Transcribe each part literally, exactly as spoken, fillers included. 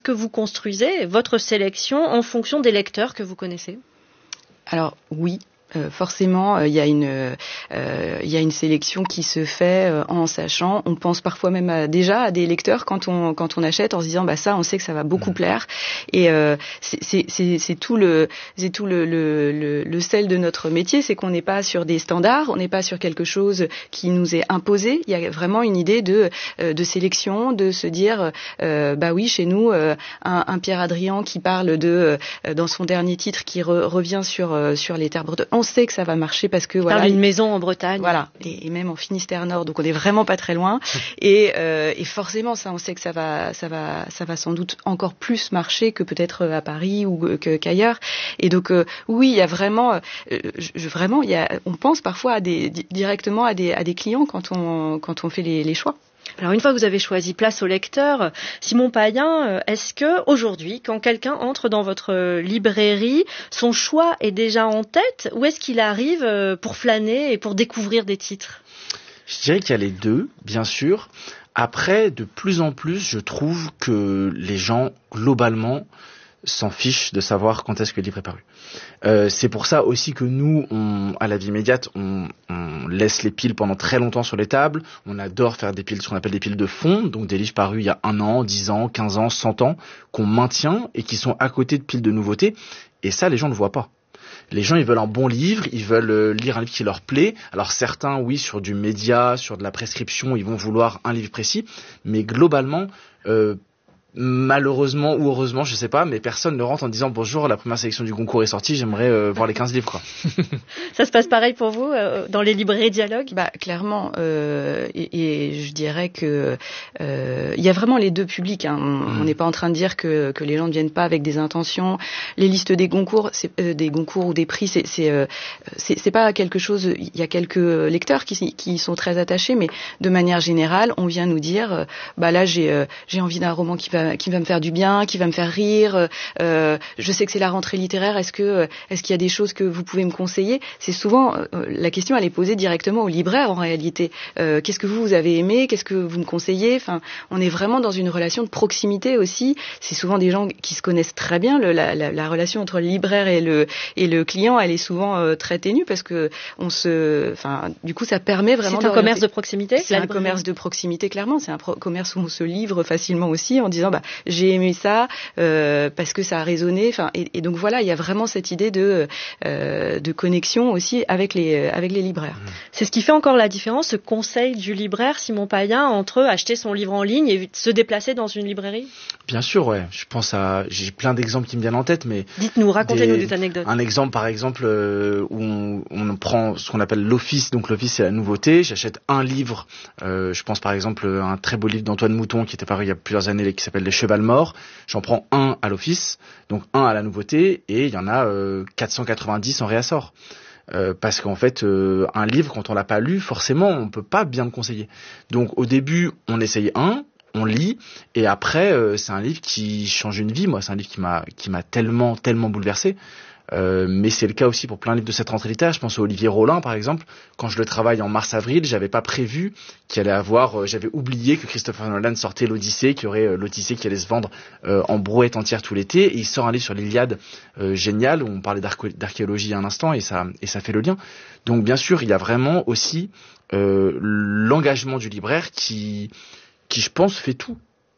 que vous construisez votre sélection en fonction des lecteurs que vous connaissez? Alors oui. Euh, forcément, il euh, y a une, il euh, y a une sélection qui se fait euh, en sachant. On pense parfois même à, déjà à des lecteurs quand on quand on achète en se disant bah ça, on sait que ça va beaucoup plaire. Et euh, c'est, c'est c'est c'est tout le c'est tout le le le, le sel de notre métier, c'est qu'on n'est pas sur des standards, on n'est pas sur quelque chose qui nous est imposé. Il y a vraiment une idée de euh, de sélection, de se dire euh, bah oui, chez nous, euh, un, un Pierre Adrian qui parle de euh, dans son dernier titre qui re, revient sur euh, sur les terres bretonnes. On sait que ça va marcher parce que voilà, une maison en Bretagne, voilà, et, et même en Finistère Nord, donc on est vraiment pas très loin. Et, euh, et forcément, ça, on sait que ça va, ça va, ça va sans doute encore plus marcher que peut-être à Paris ou que, qu'ailleurs. Et donc euh, oui, il y a vraiment, euh, je, vraiment, il y a, on pense parfois à des directement à des à des clients quand on quand on fait les, les choix. Alors une fois que vous avez choisi place au lecteur, Simon Payen, est-ce que aujourd'hui, quand quelqu'un entre dans votre librairie, son choix est déjà en tête ou est-ce qu'il arrive pour flâner et pour découvrir des titres? Je dirais qu'il y a les deux, bien sûr. Après, de plus en plus, je trouve que les gens, globalement, s'en fichent de savoir quand est-ce que le livre est paru. Euh, c'est pour ça aussi que nous, on, à la vie immédiate, on, on laisse les piles pendant très longtemps sur les tables. On adore faire des piles, ce qu'on appelle des piles de fond, donc des livres parus il y a un an, dix ans, quinze ans, cent ans, qu'on maintient et qui sont à côté de piles de nouveautés. Et ça, les gens ne voient pas. Les gens, ils veulent un bon livre, ils veulent lire un livre qui leur plaît. Alors certains, oui, sur du média, sur de la prescription, ils vont vouloir un livre précis. Mais globalement, euh, malheureusement ou heureusement, je sais pas, mais personne ne rentre en disant bonjour, la première sélection du Goncourt est sortie, j'aimerais euh, voir les quinze livres, quoi. Ça se passe pareil pour vous euh, dans les librairies Dialogue? Bah clairement, euh, et, et je dirais que euh, il y a vraiment les deux publics. Hein. On n'est mmh. pas en train de dire que que les gens ne viennent pas avec des intentions. Les listes des Goncourt, c'est euh, des Goncourt ou des prix, c'est c'est, euh, c'est c'est pas quelque chose. Il y a quelques lecteurs qui qui sont très attachés, mais de manière générale, on vient nous dire euh, bah là j'ai euh, j'ai envie d'un roman qui va qui va me faire du bien, qui va me faire rire. Euh, je sais que c'est la rentrée littéraire. Est-ce que est-ce qu'il y a des choses que vous pouvez me conseiller? C'est souvent euh, la question, elle est posée directement au libraire en réalité. Euh, qu'est-ce que vous vous avez aimé? Qu'est-ce que vous me conseillez? Enfin, on est vraiment dans une relation de proximité aussi. C'est souvent des gens qui se connaissent très bien. Le, la, la, la relation entre le libraire et le et le client, elle est souvent euh, très ténue parce que on se, enfin, du coup, ça permet vraiment. C'est un commerce de proximité. C'est un commerce de proximité clairement. C'est un pro- commerce où on se livre facilement aussi en disant bah j'ai aimé ça euh, parce que ça a résonné. Enfin et, et donc voilà, il y a vraiment cette idée de euh, de connexion aussi avec les avec les libraires. C'est ce qui fait encore la différence, ce conseil du libraire Simon Payen entre acheter son livre en ligne et se déplacer dans une librairie. Bien sûr, ouais. Je pense à j'ai plein d'exemples qui me viennent en tête, mais dites-nous, racontez-nous des, des anecdotes. Un exemple par exemple euh, où on, on prend ce qu'on appelle l'office. Donc l'office c'est la nouveauté. J'achète un livre. Euh, je pense par exemple à un très beau livre d'Antoine Mouton qui était paru il y a plusieurs années qui s'appelle Les Cheval Morts. J'en prends un à l'office, donc un à la nouveauté, et il y en a euh, quatre cent quatre-vingt-dix en réassort. Euh, parce qu'en fait, euh, un livre, quand on l'a pas lu, forcément, on peut pas bien le conseiller. Donc au début, on essaye un, on lit, et après, euh, c'est un livre qui change une vie. Moi, c'est un livre qui m'a qui m'a tellement tellement bouleversé. Euh, mais c'est le cas aussi pour plein de livres de cette rentrée littéraire. Je pense à Olivier Rollin, par exemple. Quand je le travaille en mars-avril, j'avais pas prévu qu'il allait avoir, euh, j'avais oublié que Christopher Nolan sortait l'Odyssée, qu'il y aurait euh, l'Odyssée qui allait se vendre euh, en brouette entière tout l'été. Et il sort un livre sur l'Iliade euh, génial, où on parlait d'arché- d'archéologie il y a un instant, et ça, et ça fait le lien. Donc bien sûr, il y a vraiment aussi euh, l'engagement du libraire qui, qui, je pense, fait tout.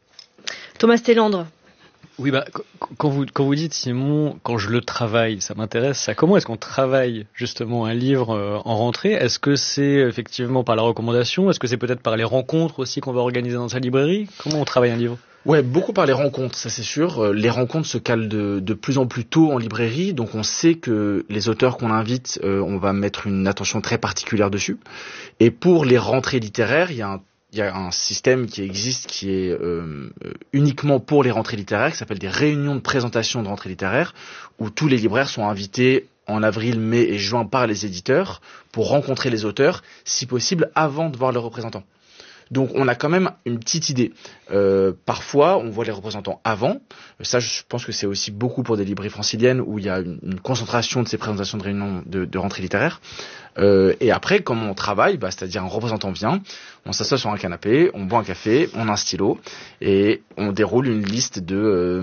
Thomas Thélandre. Oui, bah, quand vous, quand vous dites, Simon, quand je le travaille, ça m'intéresse, ça, comment est-ce qu'on travaille, justement, un livre euh, en rentrée? Est-ce que c'est effectivement par la recommandation? Est-ce que c'est peut-être par les rencontres aussi qu'on va organiser dans sa librairie? Comment on travaille un livre? Ouais, beaucoup par les rencontres, ça c'est sûr. Les rencontres se calent de, de plus en plus tôt en librairie, donc on sait que les auteurs qu'on invite, euh, on va mettre une attention très particulière dessus. Et pour les rentrées littéraires, il y a un Il y a un système qui existe qui est euh, uniquement pour les rentrées littéraires, qui s'appelle des réunions de présentation de rentrées littéraires, où tous les libraires sont invités en avril, mai et juin par les éditeurs pour rencontrer les auteurs, si possible avant de voir leurs représentants. Donc on a quand même une petite idée. Euh, parfois, on voit les représentants avant. Ça, je pense que c'est aussi beaucoup pour des librairies franciliennes où il y a une, une concentration de ces présentations de réunions de, de rentrée littéraire. Euh, et après, comme on travaille, bah, c'est-à-dire un représentant vient, on s'assoit sur un canapé, on boit un café, on a un stylo et on déroule une liste de euh,